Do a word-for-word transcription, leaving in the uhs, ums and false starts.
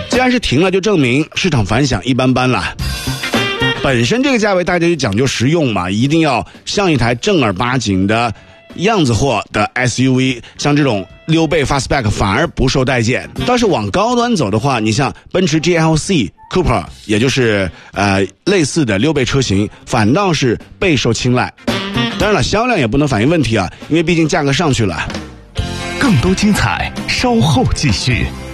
既然是停了，就证明市场反响一般般了。本身这个价位大家就讲究实用嘛，一定要像一台正儿八经的样子货的 S U V， 像这种溜背 fastback 反而不受待见。倒是往高端走的话，你像奔驰 G L C、Cooper， 也就是呃类似的溜背车型，反倒是备受青睐。当然了，销量也不能反映问题啊，因为毕竟价格上去了。 更多精彩，稍后继续。